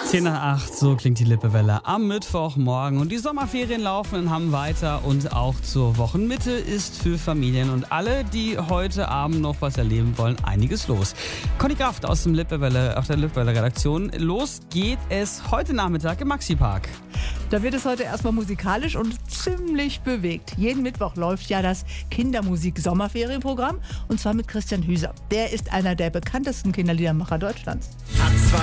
10 nach 8, so klingt die Lippewelle am Mittwochmorgen. Und die Sommerferien laufen in Hamm weiter und auch zur Wochenmitte ist für Familien und alle, die heute Abend noch was erleben wollen, einiges los. Conny Kraft aus der Lippewelle-Redaktion. Los geht es heute Nachmittag im Maxi-Park. Da wird es heute erstmal musikalisch und ziemlich bewegt. Jeden Mittwoch läuft ja das Kindermusik-Sommerferienprogramm und zwar mit Christian Hüser. Der ist einer der bekanntesten Kinderliedermacher Deutschlands.